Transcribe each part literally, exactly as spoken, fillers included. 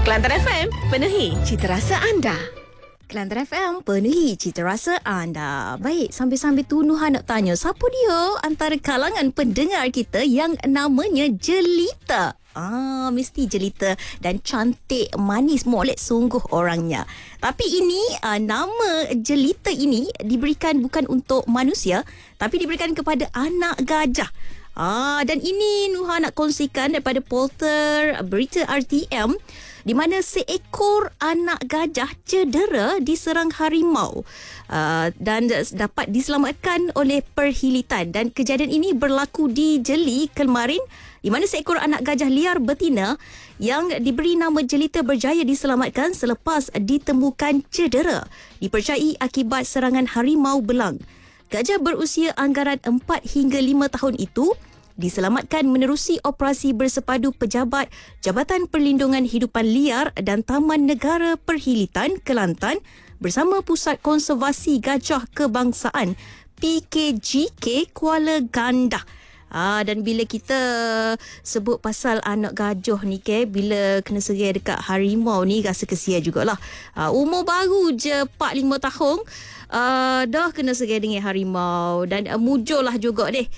Kelantan F M, penuhi cita rasa anda. Kelantan F M penuhi cita rasa anda. Baik, sambil-sambil tu Nuha nak tanya, siapa dia antara kalangan pendengar kita yang namanya Jelita? Ah, mesti jelita dan cantik, manis, molek sungguh orangnya. Tapi ini uh, nama jelita ini diberikan bukan untuk manusia, tapi diberikan kepada anak gajah. Ah, dan ini Nuha nak kongsikan daripada portal berita R T M, di mana seekor anak gajah cedera diserang harimau uh, dan dapat diselamatkan oleh perhilitan. Dan kejadian ini berlaku di Jeli kemarin, di mana seekor anak gajah liar betina yang diberi nama Jelita berjaya diselamatkan selepas ditemukan cedera, dipercayai akibat serangan harimau belang. Gajah berusia anggaran empat hingga lima tahun itu diselamatkan menerusi operasi bersepadu pejabat Jabatan Perlindungan Hidupan Liar dan Taman Negara Perhilitan Kelantan bersama Pusat Konservasi Gajah Kebangsaan P K G K Kuala Gandah. Ah, dan bila kita sebut pasal anak gajah ni ke, bila kena serai dekat harimau ni rasa kesian jugalah. Ah, umur baru je empat lima tahun uh, dah kena serai dengan harimau. Dan uh, mujurlah juga deh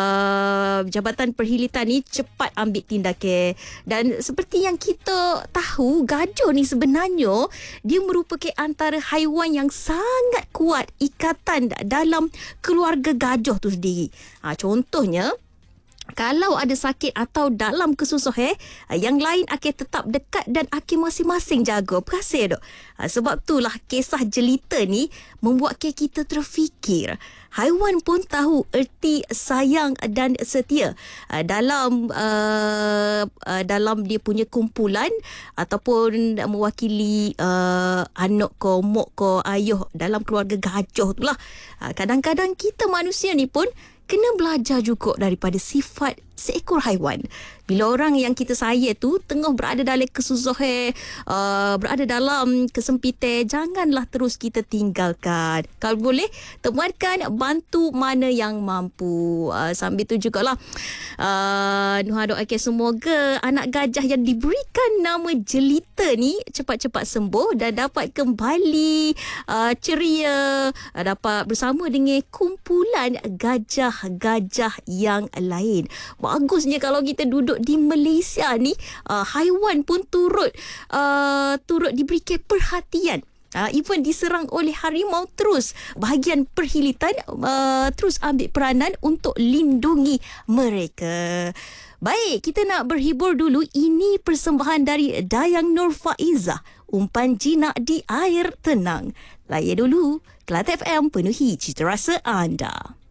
uh, Jabatan Perhilitan ni cepat ambil tindakan. Dan seperti yang kita tahu, gajah ni sebenarnya dia merupakan antara haiwan yang sangat kuat ikatan dalam keluarga gajah tu sendiri. Ah, contohnya, kalau ada sakit atau dalam kesusahan, yang lain akan tetap dekat dan akan masing-masing jaga. Perasan tak? Sebab itulah kisah Jelita ni membuat kita terfikir. Haiwan pun tahu erti sayang dan setia dalam uh, dalam dia punya kumpulan ataupun mewakili uh, anak ko, mak ko, ayah dalam keluarga gajah tu lah. Kadang-kadang kita manusia ni pun kena belajar juga daripada sifat seekor haiwan. Bila orang yang kita sayang tu tengah berada dalam kesusahan, uh, berada dalam kesempitan, janganlah terus kita tinggalkan. Kalau boleh, temukan, bantu mana yang mampu. Uh, sambil tu jugalah uh, Nuha doakan semoga anak gajah yang diberikan nama Jelita ni cepat-cepat sembuh dan dapat kembali uh, ceria, uh, dapat bersama dengan kumpulan gajah-gajah yang lain. Bagusnya kalau kita duduk di Malaysia ni, uh, haiwan pun turut uh, turut diberikan perhatian. Uh, even diserang oleh harimau, terus bahagian perhilitan uh, terus ambil peranan untuk lindungi mereka. Baik, kita nak berhibur dulu. Ini persembahan dari Dayang Nur Faizah, Umpan Jinak di Air Tenang. Layan dulu. Kelantan F M penuhi cita rasa anda.